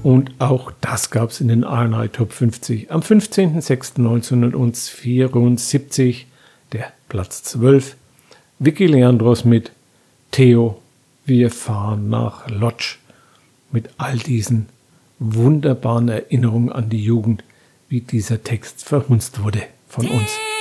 Und auch das gab es in den ARNI Top 50. Am 15.06.1974 der Platz 12. Vicky Leandros mit Theo, wir fahren nach Lodz. Mit all diesen wunderbaren Erinnerungen an die Jugend, wie dieser Text verhunzt wurde von uns.